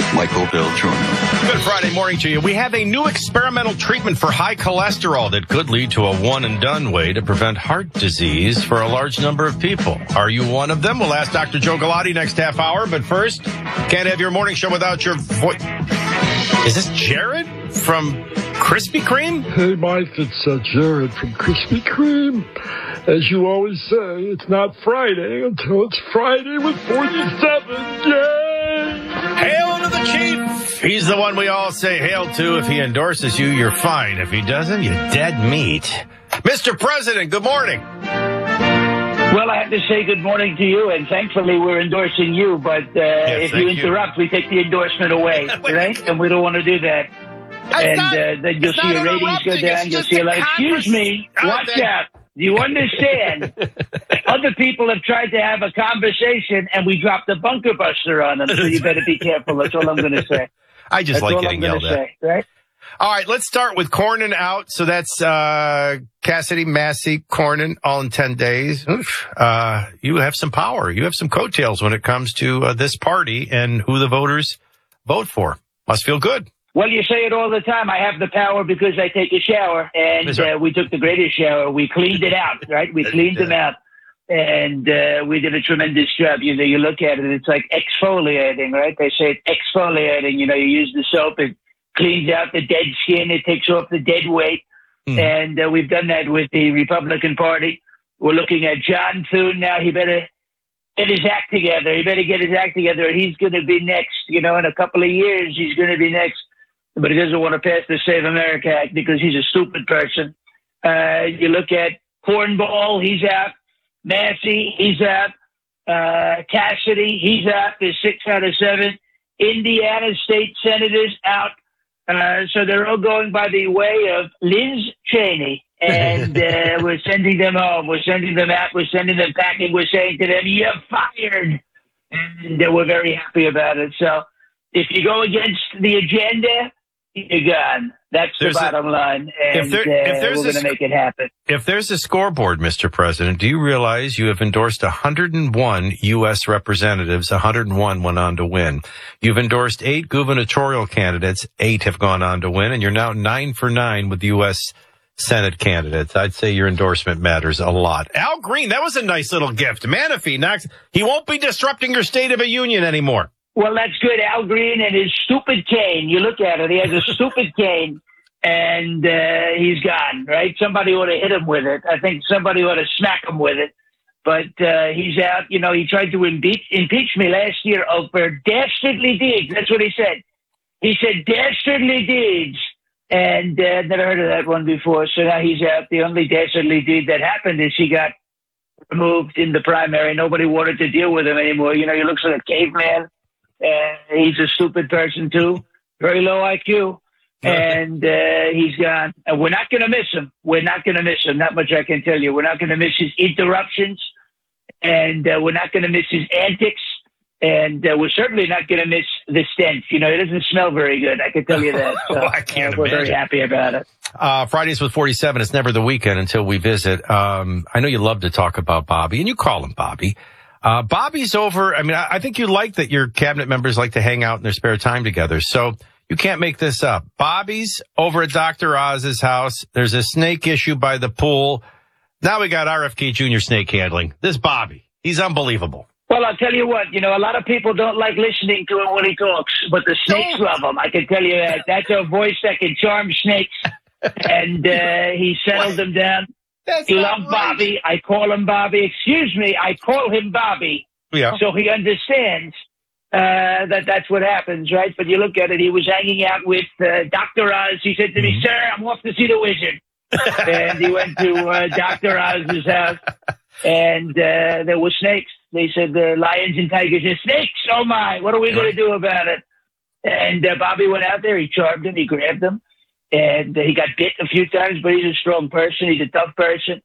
Michael Beltrano. Good Friday morning to you. We have a new experimental treatment for high cholesterol that could lead to a one-and-done way to prevent heart disease for a large number of people. Are you one of them? We'll ask Dr. Joe Galati next half hour, but first, can't have your morning show without your voice. Is this Jared from Krispy Kreme? Hey, Mike, it's Jared from Krispy Kreme. As you always say, it's not Friday until it's Friday with 47. Yay! Hail to the chief! He's the one we all say hail to. If he endorses you, you're fine. If he doesn't, you're dead meat. Mr. President, good morning. Well, I have to say good morning to you, and thankfully we're endorsing you, but if you interrupt, we take the endorsement away, right? And we don't want to do that. Then you'll see your ratings go down. You'll see a lot. Excuse me. Watch out. Do you understand? Other people have tried to have a conversation, and we dropped a bunker buster on them, so you better be careful. That's all I'm going to say. I just like getting yelled at. Right? All right, let's start with Cornyn out. So that's Cassidy, Massey, Cornyn, all in 10 days. Oof. You have some power. You have some coattails when it comes to this party and who the voters vote for. Must feel good. Well, you say it all the time. I have the power because I take a shower, and we took the greatest shower. We cleaned it out, right? We cleaned them out, and we did a tremendous job. You know, you look at it, it's like exfoliating, right? They say it's exfoliating. You know, you use the soap, it cleans out the dead skin, it takes off the dead weight, and we've done that with the Republican Party. We're looking at John Thune now. He better get his act together. He better get his act together. He's going to be next. You know, in a couple of years, he's going to be next. But he doesn't want to pass the Save America Act because he's a stupid person. You look at Cornball, he's out. Massey, he's out. Cassidy, he's out. There's 6 out of 7. Indiana state senators out. So they're all going by the way of Liz Cheney. And we're sending them home. We're sending them out. We're sending them packing. We're saying to them, you're fired. And we're very happy about it. So if you go against the agenda, you're gone. That's the bottom line, and we're going to make it happen. If there's a scoreboard, Mr. President, do you realize you have endorsed 101 U.S. representatives, 101 went on to win. You've endorsed 8 gubernatorial candidates, 8 have gone on to win, and you're now 9 for 9 with the U.S. Senate candidates. I'd say your endorsement matters a lot. Al Green, that was a nice little gift. Menifee, he won't be disrupting your State of the Union anymore. Well, that's good. Al Green and his stupid cane. You look at it. He has a stupid cane, and he's gone, right? Somebody ought to hit him with it. I think somebody ought to smack him with it. But he's out. You know, he tried to impeach me last year over dastardly deeds. That's what he said. He said dastardly deeds, and never heard of that one before. So now he's out. The only dastardly deed that happened is he got removed in the primary. Nobody wanted to deal with him anymore. You know, he looks like a caveman. He's a stupid person, too. Very low IQ. And he's gone. And we're not going to miss him. We're not going to miss him. Not much I can tell you. We're not going to miss his interruptions. And we're not going to miss his antics. And we're certainly not going to miss the stench. You know, it doesn't smell very good. I can tell you that. So, I can't we're imagine. very happy about it. Fridays with 47. It's never the weekend until we visit. I know you love to talk about Bobby, and you call him Bobby. Bobby's over. I mean, I think you like that your cabinet members like to hang out in their spare time together. So you can't make this up. Bobby's over at Dr. Oz's house. There's a snake issue by the pool. Now we got RFK Jr. snake handling. This Bobby, he's unbelievable. Well, I'll tell you what, you know, a lot of people don't like listening to him when he talks, but the snakes love him. I can tell you that. That's a voice that can charm snakes. And he settled them down. He loved Bobby. I call him Bobby. Excuse me, I call him Bobby. Yeah. So he understands that's what happens, right? But you look at it, he was hanging out with Dr. Oz. He said to me, sir, I'm off to see the wizard. And he went to Dr. Oz's house, and there were snakes. They said lions and tigers and snakes. Oh, my. What are we going to do about it? And Bobby went out there. He charmed him. He grabbed him. And he got bit a few times, but he's a strong person. He's a tough person.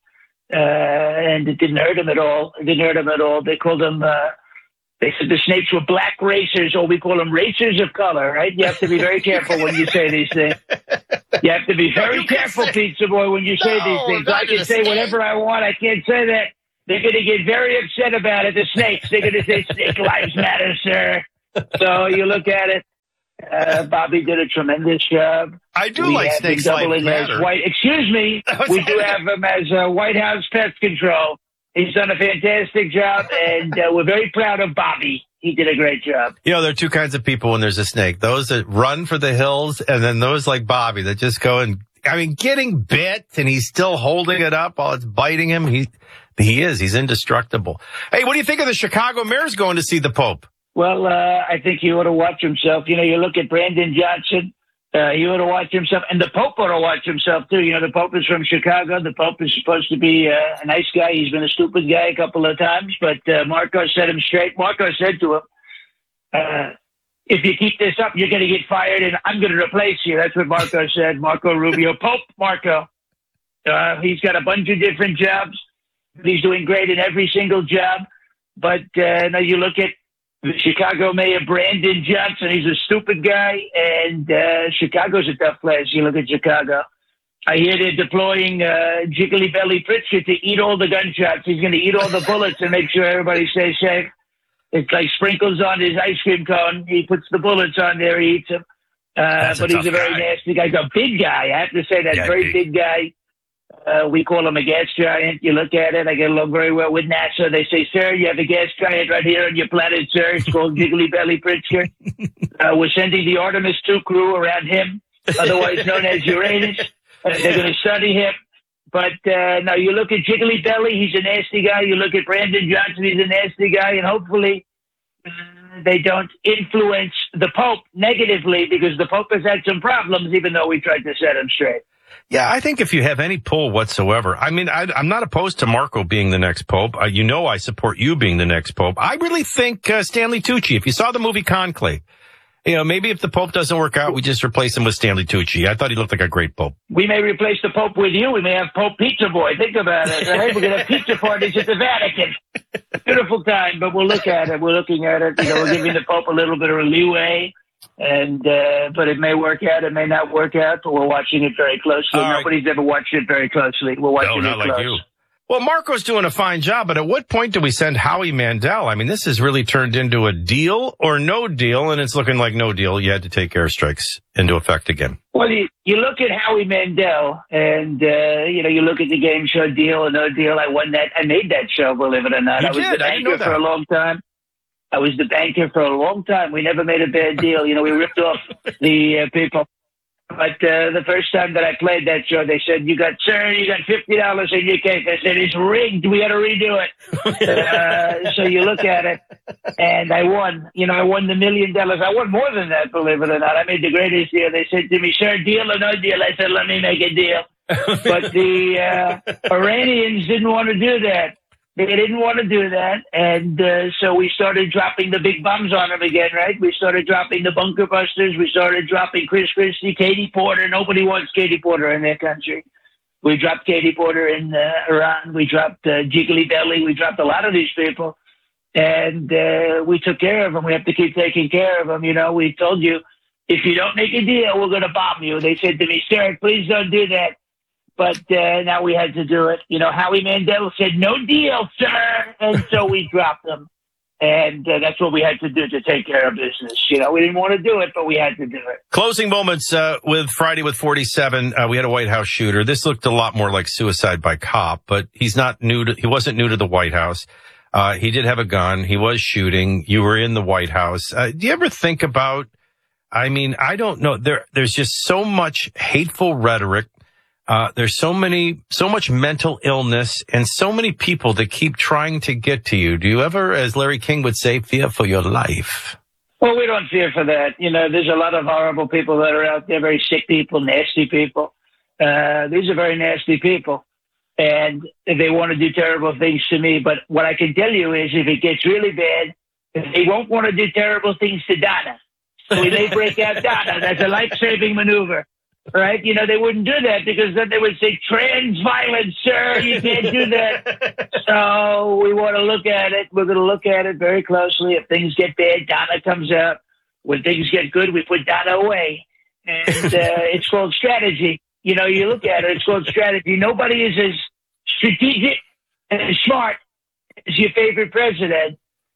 And it didn't hurt him at all. It didn't hurt him at all. They called him, they said the snakes were black racers, or we call them racers of color, right? You have to be very careful when you say these things. You have to be very careful, Pizza Boy, when you say these things. I can say whatever I want. I can't say that. They're going to get very upset about it, the snakes. They're going to say, snake lives matter, sir. So you look at it. Bobby did a tremendous job. I do like Snake's Life Matter. Excuse me. We do have him as White House Pest Control. He's done a fantastic job, and we're very proud of Bobby. He did a great job. You know, there are two kinds of people when there's a snake. Those that run for the hills, and then those like Bobby that just go and, I mean, getting bit, and he's still holding it up while it's biting him. He's indestructible. Hey, what do you think of the Chicago Mayor's going to see the Pope? Well, I think he ought to watch himself. You know, you look at Brandon Johnson. He ought to watch himself. And the Pope ought to watch himself, too. You know, the Pope is from Chicago. The Pope is supposed to be a nice guy. He's been a stupid guy a couple of times. But Marco set him straight. Marco said to him, if you keep this up, you're going to get fired, and I'm going to replace you. That's what Marco said. Marco Rubio. Pope Marco. He's got a bunch of different jobs. He's doing great in every single job. But now you look at the Chicago Mayor, Brandon Johnson. He's a stupid guy, and Chicago's a tough place. You look at Chicago. I hear they're deploying Jiggly Belly Pritzker to eat all the gunshots. He's going to eat all the bullets and make sure everybody stays safe. It's like sprinkles on his ice cream cone. He puts the bullets on there. He eats them. But he's a very nasty guy. He's a big guy. I have to say that. Very big guy. We call him a gas giant. You look at it. I get along very well with NASA. They say, sir, you have a gas giant right here on your planet, sir. It's called Jiggly Belly Pritzker. We're sending the Artemis 2 crew around him, otherwise known as Uranus. They're going to study him. But now you look at Jiggly Belly. He's a nasty guy. You look at Brandon Johnson. He's a nasty guy. And hopefully they don't influence the Pope negatively, because the Pope has had some problems, even though we tried to set him straight. Yeah, I think if you have any pull whatsoever, I mean, I'm not opposed to Marco being the next Pope. You know, I support you being the next Pope. I really think Stanley Tucci, if you saw the movie Conclave, you know, maybe if the Pope doesn't work out, we just replace him with Stanley Tucci. I thought he looked like a great Pope. We may replace the Pope with you. We may have Pope Pizza Boy. Think about it. Right? We're going to have pizza parties at the Vatican. Beautiful time, but we'll look at it. We're looking at it. You know, we're giving the Pope a little bit of a leeway. And but it may work out, it may not work out, but we're watching it very closely. Right. Nobody's ever watched it very closely. We're watching it close. Like you. Well, Marco's doing a fine job, but at what point do we send Howie Mandel? I mean, this has really turned into a deal or no deal, and it's looking like no deal. You had to take airstrikes into effect again. Well, you look at Howie Mandel, and you know, you look at the game show Deal or No Deal. I won that. I made that show, believe it or not. I was the banker for a long time. I was the banker for a long time. We never made a bad deal. You know, we ripped off the people. But the first time that I played that show, they said, you got $50 in your case. I said, it's rigged. We got to redo it. So you look at it, and I won. You know, I won the $1 million. I won more than that, believe it or not. I made the greatest deal. They said to me, sir, deal or no deal? I said, let me make a deal. But the Iranians didn't want to do that. They didn't want to do that, and so we started dropping the big bombs on them again, right? We started dropping the bunker busters. We started dropping Chris Christie, Katie Porter. Nobody wants Katie Porter in their country. We dropped Katie Porter in Iran. We dropped Jiggly Belly. We dropped a lot of these people, and we took care of them. We have to keep taking care of them. You know, we told you, if you don't make a deal, we're going to bomb you. They said to me, sir, please don't do that. But now we had to do it. You know, Howie Mandel said, no deal, sir. And so we dropped them. And that's what we had to do to take care of business. You know, we didn't want to do it, but we had to do it. Closing moments with Friday with 47. We had a White House shooter. This looked a lot more like suicide by cop, but he wasn't new to the White House. He did have a gun. He was shooting. You were in the White House. Do you ever think about, I mean, I don't know. There's just so much hateful rhetoric. There's so much mental illness and so many people that keep trying to get to you. Do you ever, as Larry King would say, fear for your life? Well, we don't fear for that. You know, there's a lot of horrible people that are out there, very sick people, nasty people. These are very nasty people, and they want to do terrible things to me. But what I can tell you is if it gets really bad, they won't want to do terrible things to Donna. So we may break out Donna. That's a life-saving maneuver. Right? You know, they wouldn't do that because then they would say, trans violence, sir, you can't do that. So we want to look at it. We're going to look at it very closely. If things get bad, Donna comes out. When things get good, we put Donna away. And it's called strategy. You know, you look at it, it's called strategy. Nobody is as strategic and as smart as your favorite president.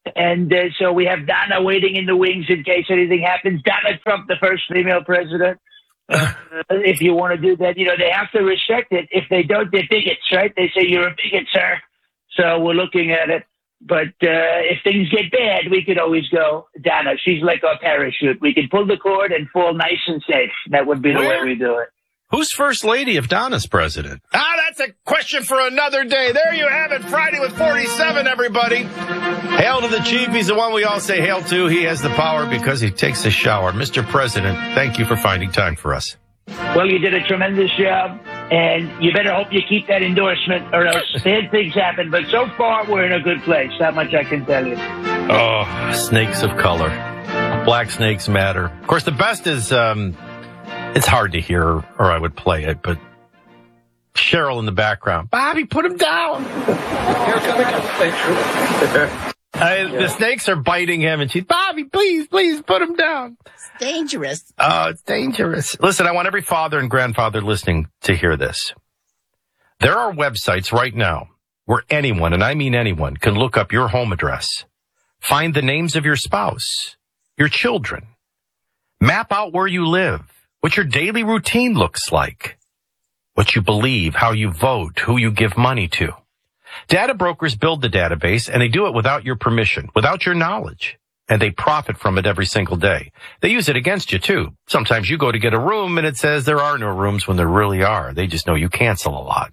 And so we have Donna waiting in the wings in case anything happens. Donna Trump, the first female president. If you want to do that, they have to respect it. If they don't, they're bigots, right? They say you're a bigot, sir. So we're looking at it. But if things get bad, we could always go, Donna. She's like our parachute. We can pull the cord and fall nice and safe. That would be the way we do it. Who's first lady if Donna's president? That's a question for another day. There you have it. Friday with 47, everybody. Hail to the chief. He's the one we all say hail to. He has the power because he takes a shower. Mr. President, thank you for finding time for us. Well, you did a tremendous job, and you better hope you keep that endorsement or else bad things happen. But so far, we're in a good place. That much I can tell you. Oh, snakes of color. Black snakes matter. Of course, the best is... it's hard to hear, or I would play it, but Cheryl in the background. Bobby, put him down. The snakes are biting him, and she's, Bobby, please, put him down. It's dangerous. Oh, it's dangerous. Listen, I want every father and grandfather listening to hear this. There are websites right now where anyone, and I mean anyone, can look up your home address, find the names of your spouse, your children, map out where you live, what your daily routine looks like, what you believe, how you vote, who you give money to. Data brokers build the database, and they do it without your permission, without your knowledge, and they profit from it every single day. They use it against you, too. Sometimes you go to get a room, and it says there are no rooms when there really are. They just know you cancel a lot.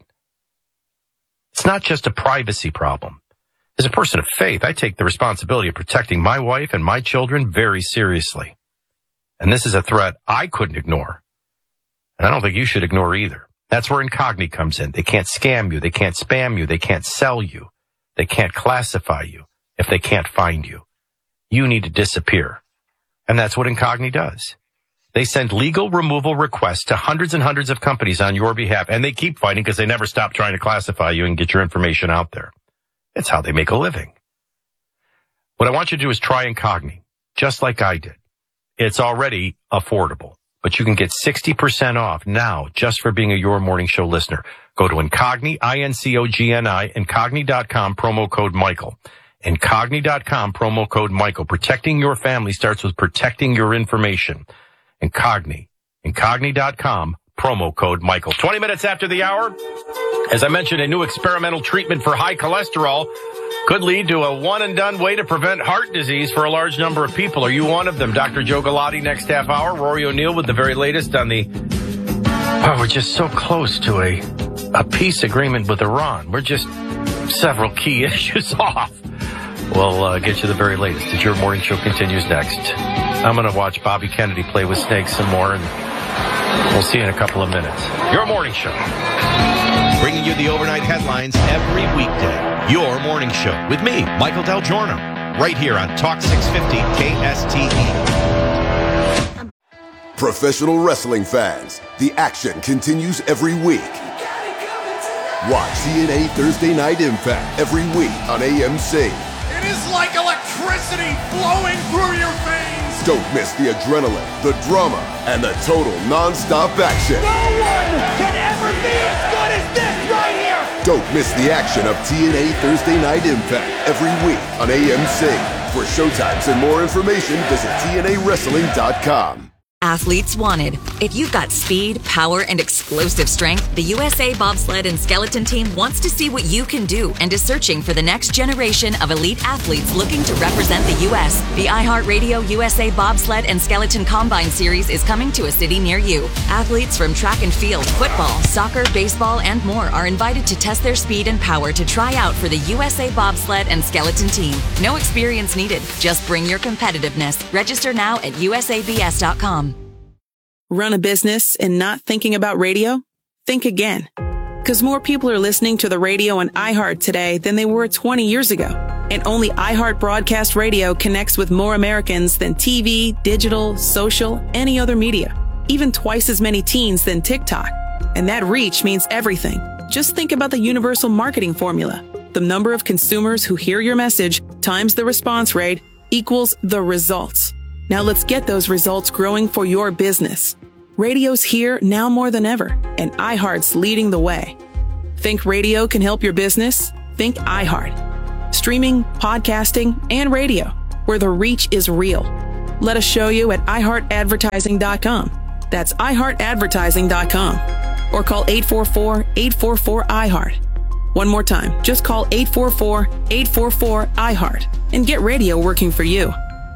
It's not just a privacy problem. As a person of faith, I take the responsibility of protecting my wife and my children very seriously. And this is a threat I couldn't ignore. And I don't think you should ignore either. That's where Incogni comes in. They can't scam you. They can't spam you. They can't sell you. They can't classify you if they can't find you. You need to disappear. And that's what Incogni does. They send legal removal requests to hundreds and hundreds of companies on your behalf, and they keep fighting because they never stop trying to classify you and get your information out there. It's how they make a living. What I want you to do is try Incogni, just like I did. It's already affordable, but you can get 60% off now just for being a Your Morning Show listener. Go to Incogni, INCOGNI, Incogni.com, promo code Michael. Incogni.com, promo code Michael. Protecting your family starts with protecting your information. Incogni, Incogni.com, promo code Michael. 20 minutes after the hour, as I mentioned, a new experimental treatment for high cholesterol could lead to a one-and-done way to prevent heart disease for a large number of people. Are you one of them? Dr. Joe Galati next half hour. Rory O'Neill with the very latest on the... Oh, we're just so close to a peace agreement with Iran. We're just several key issues off. We'll get you the very latest as Your Morning Show continues next. I'm going to watch Bobby Kennedy play with snakes some more, and we'll see you in a couple of minutes. Your Morning Show. Bringing you the overnight headlines every weekday. Your Morning Show with me, Michael Del Giorno, right here on Talk 650 KSTE. Professional wrestling fans, the action continues every week. Watch TNA Thursday Night Impact every week on AMC. It is like electricity flowing through your veins. Don't miss the adrenaline, the drama, and the total non-stop action. No one can ever be as good as this right here. Don't miss the action of TNA Thursday Night Impact every week on AMC. For showtimes and more information, visit TNAWrestling.com. Athletes wanted. If you've got speed, power, and explosive strength, the USA Bobsled and Skeleton Team wants to see what you can do and is searching for the next generation of elite athletes looking to represent the U.S. The iHeartRadio USA Bobsled and Skeleton Combine Series is coming to a city near you. Athletes from track and field, football, soccer, baseball, and more are invited to test their speed and power to try out for the USA Bobsled and Skeleton Team. No experience needed. Just bring your competitiveness. Register now at usabs.com. Run a business and not thinking about radio? Think again. Because more people are listening to the radio on iHeart today than they were 20 years ago. And only iHeart Broadcast Radio connects with more Americans than TV, digital, social, any other media. Even twice as many teens than TikTok. And that reach means everything. Just think about the universal marketing formula. The number of consumers who hear your message times the response rate equals the results. Now let's get those results growing for your business. Radio's here now more than ever, and iHeart's leading the way. Think radio can help your business? Think iHeart. streaming, podcasting, and radio, where the reach is real. Let us show you at iHeartAdvertising.com. That's iHeartAdvertising.com. Or call 844-844-iHeart. One more time, just call 844-844-iHeart and get radio working for you.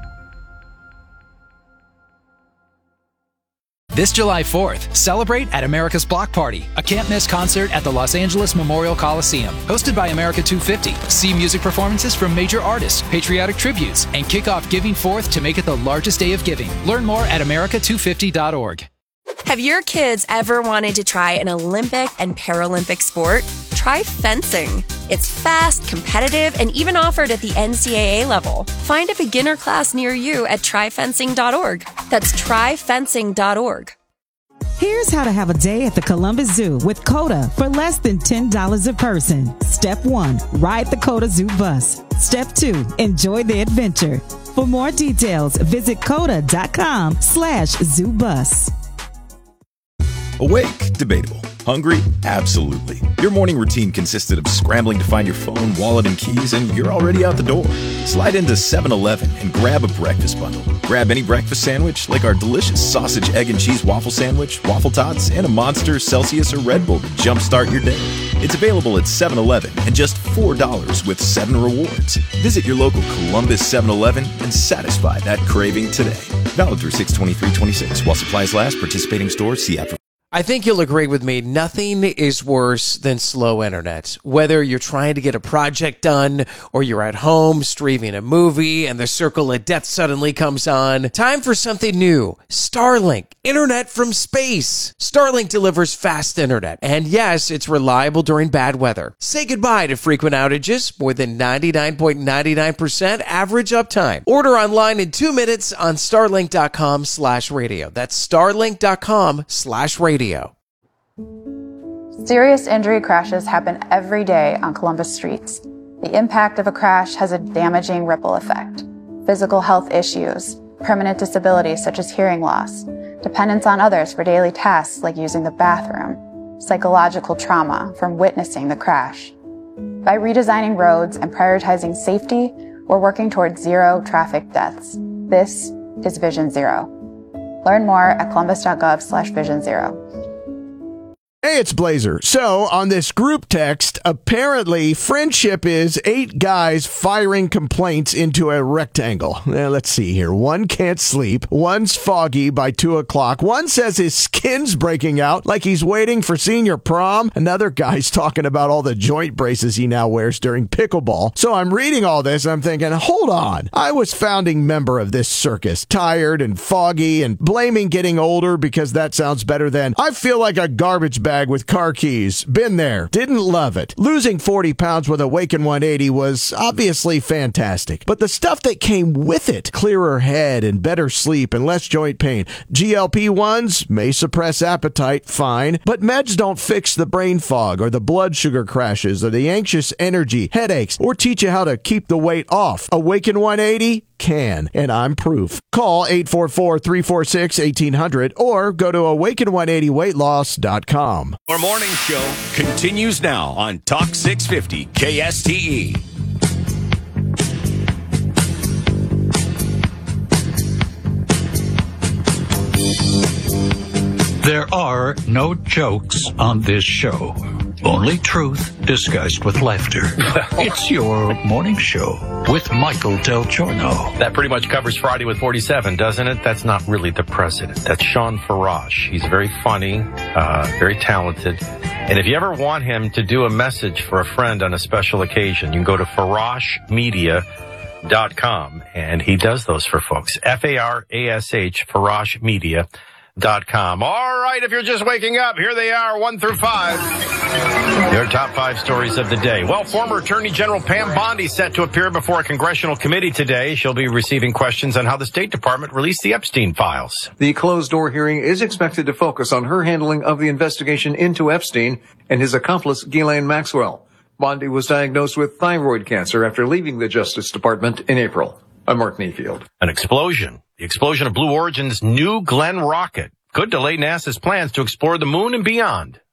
This July 4th, celebrate at America's Block Party, a can't-miss concert at the Los Angeles Memorial Coliseum. Hosted by America 250. See music performances from major artists, patriotic tributes, and kick off Giving Forth to make it the largest day of giving. Learn more at America250.org. Have your kids ever wanted to try an Olympic and Paralympic sport? Try fencing. It's fast, competitive, and even offered at the NCAA level. Find a beginner class near you at tryfencing.org. That's tryfencing.org. Here's how to have a day at the Columbus Zoo with COTA for less than $10 a person. Step 1, ride the COTA Zoo bus. Step 2, enjoy the adventure. For more details, visit COTA.com/zoobus. Awake? Debatable. Hungry? Absolutely. Your morning routine consisted of scrambling to find your phone, wallet, and keys, and you're already out the door. Slide into 7-Eleven and grab a breakfast bundle. Grab any breakfast sandwich, like our delicious sausage, egg, and cheese waffle sandwich, waffle tots, and a Monster, Celsius, or Red Bull to jumpstart your day. It's available at 7-Eleven and just $4 with 7 rewards. Visit your local Columbus 7-Eleven and satisfy that craving today. Valid through 6/23/26. While supplies last, participating stores, see app for. I think you'll agree with me. Nothing is worse than slow internet. Whether you're trying to get a project done or you're at home streaming a movie and the circle of death suddenly comes on. Time for something new. Starlink. Internet from space. Starlink delivers fast internet. And yes, it's reliable during bad weather. Say goodbye to frequent outages. More than 99.99% average uptime. Order online in 2 minutes on starlink.com/radio. That's starlink.com/radio. Serious injury crashes happen every day on Columbus streets. The impact of a crash has a damaging ripple effect. Physical health issues, permanent disabilities such as hearing loss, dependence on others for daily tasks like using the bathroom, psychological trauma from witnessing the crash. By redesigning roads and prioritizing safety, we're working towards zero traffic deaths. This is Vision Zero. Learn more at columbus.gov/Vision Zero. Hey, it's Blazer. So, on this group text, apparently friendship is 8 guys firing complaints into a rectangle. Let's see here. One can't sleep. One's foggy by 2 o'clock. One says his skin's breaking out like he's waiting for senior prom. Another guy's talking about all the joint braces he now wears during pickleball. So I'm reading all this and I'm thinking, hold on. I was founding member of this circus. Tired and foggy and blaming getting older because that sounds better than I feel like a garbage bag with car keys. Been there. Didn't love it. Losing 40 pounds with Awaken 180 was obviously fantastic. But the stuff that came with it, clearer head and better sleep and less joint pain. GLP-1s may suppress appetite, fine. But meds don't fix the brain fog or the blood sugar crashes or the anxious energy, headaches, or teach you how to keep the weight off. Awaken 180 can, and I'm proof. Call 844-346-1800 or go to awaken180weightloss.com. Our morning show continues now on Talk 650 KSTE. There are no jokes on this show. Only truth disguised with laughter. It's your morning show with Michael Del Giorno. That pretty much covers Friday with 47, doesn't it? That's not really the president. That's Sean Farash. He's very funny, very talented. And if you ever want him to do a message for a friend on a special occasion, you can go to farashmedia.com, and he does those for folks. F-A-R-A-S-H, farashmedia.com. All right, if you're just waking up, here they are, 1 through 5. Your top 5 stories of the day. Well, former Attorney General Pam Bondi set to appear before a congressional committee today. She'll be receiving questions on how the State Department released the Epstein files. The closed-door hearing is expected to focus on her handling of the investigation into Epstein and his accomplice, Ghislaine Maxwell. Bondi was diagnosed with thyroid cancer after leaving the Justice Department in April. I'm Mark Mayfield. An explosion. The explosion of Blue Origin's New Glenn rocket could delay NASA's plans to explore the moon and beyond.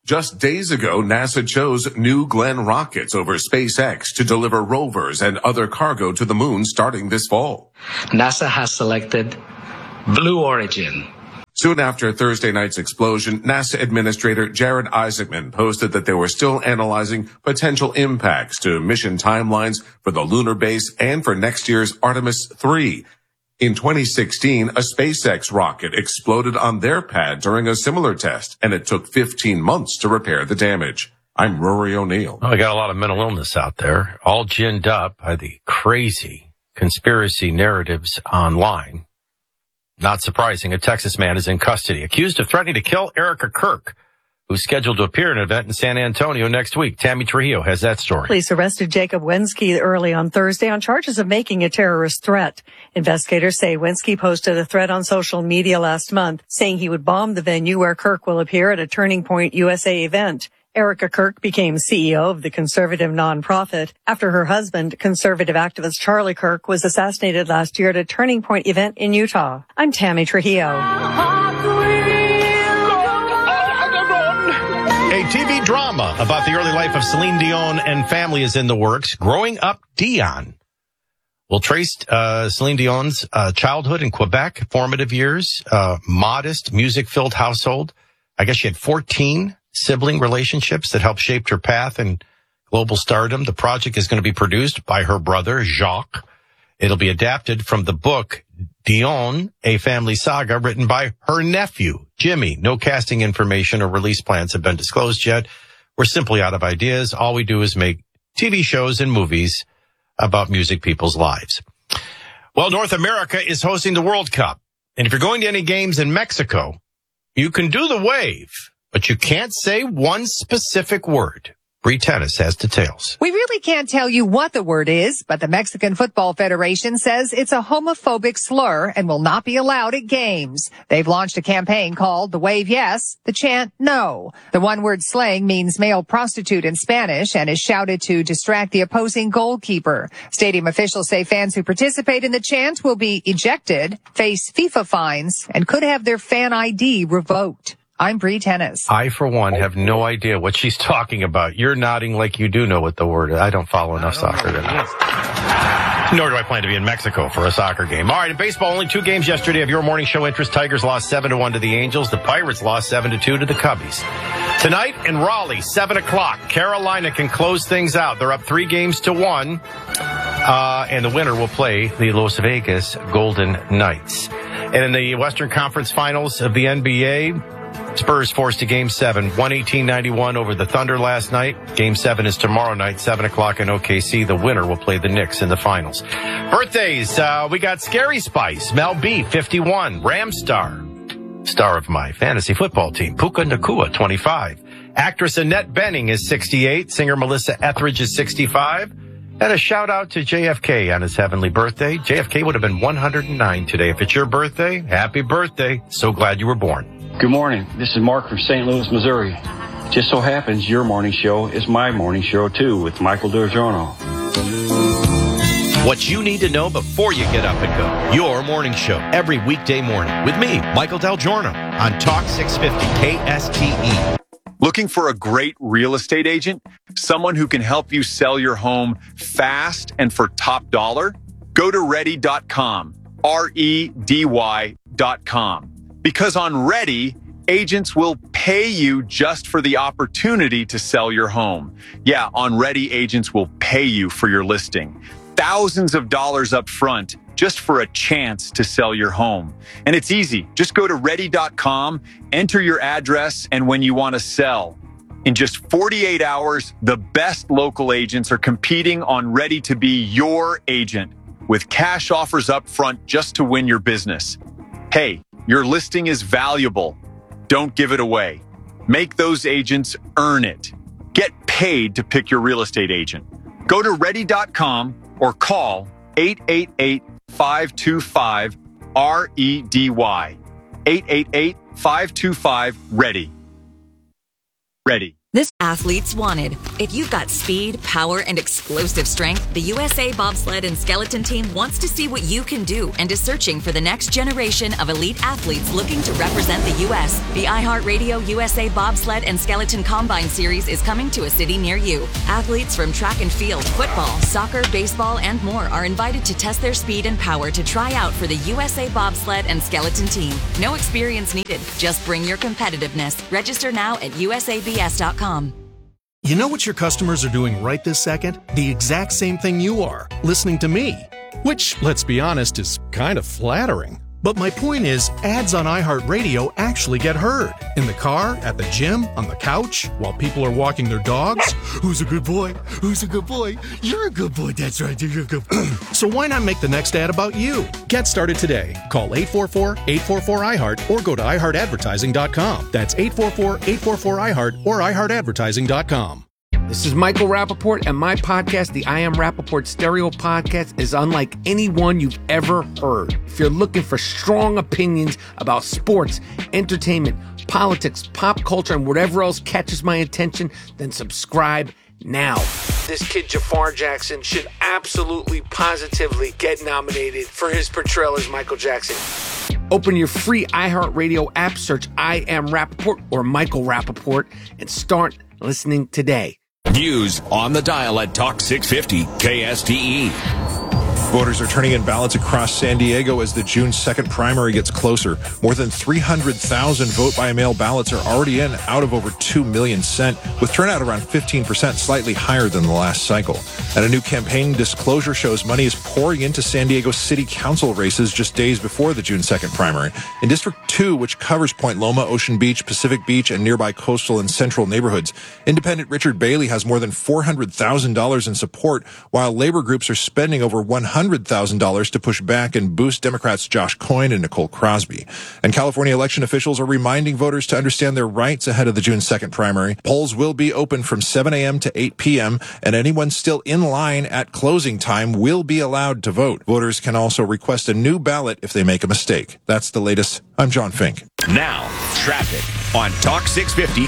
Just days ago, NASA chose New Glenn rockets over SpaceX to deliver rovers and other cargo to the moon starting this fall. NASA has selected Blue Origin. Soon after Thursday night's explosion, NASA Administrator Jared Isaacman posted that they were still analyzing potential impacts to mission timelines for the lunar base and for next year's Artemis 3. In 2016, a SpaceX rocket exploded on their pad during a similar test, and it took 15 months to repair the damage. I'm Rory O'Neill. Oh, I got a lot of mental illness out there, all ginned up by the crazy conspiracy narratives online. Not surprising, a Texas man is in custody, accused of threatening to kill Erica Kirk, who's scheduled to appear at an event in San Antonio next week. Tammy Trujillo has that story. Police arrested Jacob Wensky early on Thursday on charges of making a terrorist threat. Investigators say Wensky posted a threat on social media last month, saying he would bomb the venue where Kirk will appear at a Turning Point USA event. Erica Kirk became CEO of the conservative nonprofit after her husband, conservative activist Charlie Kirk, was assassinated last year at a Turning Point event in Utah. I'm Tammy Trujillo. A TV drama about the early life of Celine Dion and family is in the works. Growing Up Dion will trace Celine Dion's childhood in Quebec, formative years, modest, music-filled household. I guess she had 14 sibling relationships that helped shape her path in global stardom. The project is going to be produced by her brother, Jacques. It'll be adapted from the book Dion, A Family Saga, written by her nephew, Jimmy. No casting information or release plans have been disclosed yet. We're simply out of ideas. All we do is make TV shows and movies about music people's lives. Well, North America is hosting the World Cup. And if you're going to any games in Mexico, you can do the wave, but you can't say one specific word. Bree Tennis has details. We really can't tell you what the word is, but the Mexican Football Federation says it's a homophobic slur and will not be allowed at games. They've launched a campaign called The Wave Yes, the chant No. The one-word slang means male prostitute in Spanish and is shouted to distract the opposing goalkeeper. Stadium officials say fans who participate in the chant will be ejected, face FIFA fines, and could have their fan ID revoked. I'm Bree Tennis. I, for one, have no idea what she's talking about. You're nodding like you do know what the word is. I don't follow enough soccer. Nor do I plan to be in Mexico for a soccer game. All right, in baseball, only 2 games yesterday of your morning show interest. Tigers lost 7-1 to the Angels. The Pirates lost 7-2 to the Cubbies. Tonight in Raleigh, 7 o'clock, Carolina can close things out. They're up 3-1. And the winner will play the Las Vegas Golden Knights. And in the Western Conference Finals of the NBA, Spurs forced to Game 7, 118-91 over the Thunder last night. Game 7 is tomorrow night, 7 o'clock in OKC. The winner will play the Knicks in the finals. Birthdays, we got Scary Spice, Mel B, 51, Ramstar, star of my fantasy football team, Puka Nacua, 25. Actress Annette Bening is 68. Singer Melissa Etheridge is 65. And a shout out to JFK on his heavenly birthday. JFK would have been 109 today. If it's your birthday, happy birthday. So glad you were born. Good morning. This is Mark from St. Louis, Missouri. Just so happens your morning show is my morning show, too, with Michael DelGiorno. What you need to know before you get up and go. Your morning show every weekday morning with me, Michael DelGiorno, on Talk 650 KSTE. Looking for a great real estate agent? Someone who can help you sell your home fast and for top dollar? Go to Ready.com, REDY.com. Because on Ready, agents will pay you just for the opportunity to sell your home. Yeah, on Ready, agents will pay you for your listing. Thousands of dollars up front just for a chance to sell your home. And it's easy. Just go to Ready.com, enter your address, and when you want to sell. In just 48 hours, the best local agents are competing on Ready to be your agent with cash offers up front just to win your business. Hey, your listing is valuable. Don't give it away. Make those agents earn it. Get paid to pick your real estate agent. Go to Ready.com or call 888-525-REDY. 888-525-READY. Ready. This Athletes Wanted. If you've got speed, power, and explosive strength, the USA Bobsled and Skeleton Team wants to see what you can do and is searching for the next generation of elite athletes looking to represent the U.S. The iHeartRadio USA Bobsled and Skeleton Combine Series is coming to a city near you. Athletes from track and field, football, soccer, baseball, and more are invited to test their speed and power to try out for the USA Bobsled and Skeleton Team. No experience needed. Just bring your competitiveness. Register now at usabs.com. You know what your customers are doing right this second? The exact same thing you are, listening to me. Which, let's be honest, is kind of flattering. But my point is, ads on iHeartRadio actually get heard. In the car, at the gym, on the couch, while people are walking their dogs. Who's a good boy? Who's a good boy? You're a good boy, that's right, you're a good boy. So why not make the next ad about you? Get started today. Call 844-844-iHeart or go to iHeartAdvertising.com. That's 844-844-iHeart or iHeartAdvertising.com. This is Michael Rappaport, and my podcast, the I Am Rappaport Stereo Podcast, is unlike any one you've ever heard. If you're looking for strong opinions about sports, entertainment, politics, pop culture, and whatever else catches my attention, then subscribe now. This kid Jafar Jackson should absolutely, positively get nominated for his portrayal as Michael Jackson. Open your free iHeartRadio app, search I Am Rappaport or Michael Rappaport, and start listening today. News on the dial at Talk 650 KSTE. Voters are turning in ballots across San Diego as the June 2nd primary gets closer. More than 300,000 vote-by-mail ballots are already in, out of over 2 million sent, with turnout around 15%, slightly higher than the last cycle. And a new campaign disclosure shows money is pouring into San Diego City Council races just days before the June 2nd primary. In District 2, which covers Point Loma, Ocean Beach, Pacific Beach, and nearby coastal and central neighborhoods, Independent Richard Bailey has more than $400,000 in support, while labor groups are spending over $100,000 to push back and boost Democrats Josh Coyne and Nicole Crosby. And California election officials are reminding voters to understand their rights ahead of the June 2nd primary. Polls will be open from 7 a.m. to 8 p.m., and anyone still in line at closing time will be allowed to vote. Voters can also request a new ballot if they make a mistake. That's the latest. I'm John Fink. Now, traffic on Talk 650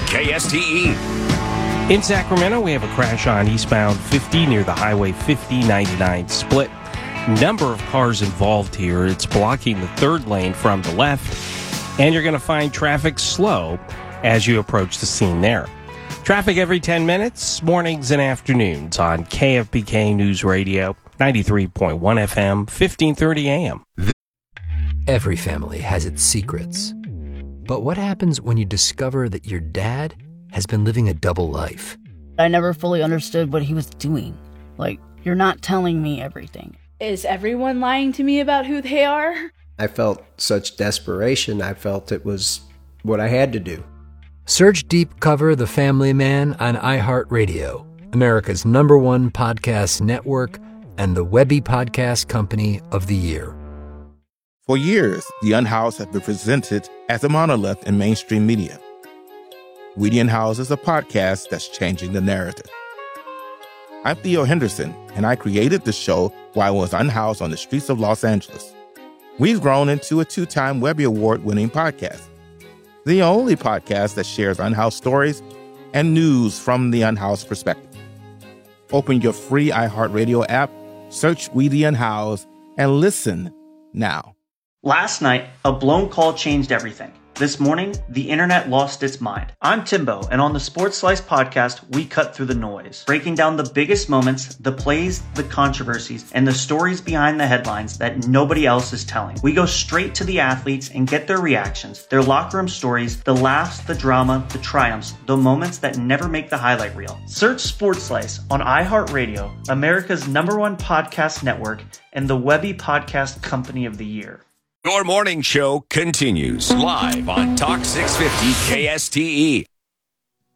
KSTE. In Sacramento, we have a crash on eastbound 50 near the Highway 50-99 split. Number of cars involved here. It's blocking the third lane from the left, and you're going to find traffic slow as you approach the scene there. Traffic every 10 minutes, mornings and afternoons on KFBK News Radio, 93.1 FM, 1530 AM. Every family has its secrets. But what happens when you discover that your dad has been living a double life? I never fully understood what he was doing. Like, you're not telling me everything. Is everyone lying to me about who they are? I felt such desperation. I felt it was what I had to do. Search Deep Cover The Family Man on iHeartRadio, America's #1 podcast network and the Webby Podcast Company of the Year. For years, The Unhoused have been presented as a monolith in mainstream media. We The Unhoused is a podcast that's changing the narrative. I'm Theo Henderson, and I created the show while I was unhoused on the streets of Los Angeles. We've grown into a 2-time Webby Award-winning podcast, the only podcast that shares unhoused stories and news from the unhoused perspective. Open your free iHeartRadio app, search We The Unhoused, and listen now. Last night, a blown call changed everything. This morning, the internet lost its mind. I'm Timbo, and on the Sports Slice podcast, we cut through the noise, breaking down the biggest moments, the plays, the controversies, and the stories behind the headlines that nobody else is telling. We go straight to the athletes and get their reactions, their locker room stories, the laughs, the drama, the triumphs, the moments that never make the highlight reel. Search Sports Slice on iHeartRadio, America's #1 podcast network, and the Webby Podcast Company of the Year. Your morning show continues live on Talk 650 KSTE.